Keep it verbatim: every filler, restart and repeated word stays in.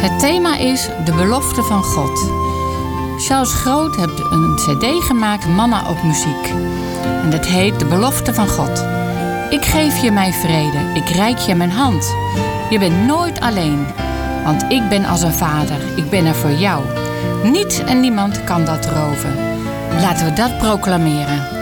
Het thema is de belofte van God. Charles Groot heeft een cd gemaakt, Mama op muziek. En dat heet De belofte van God. Ik geef je mijn vrede, ik reik je mijn hand. Je bent nooit alleen, want ik ben als een vader. Ik ben er voor jou. Niets en niemand kan dat roven. Laten we dat proclameren.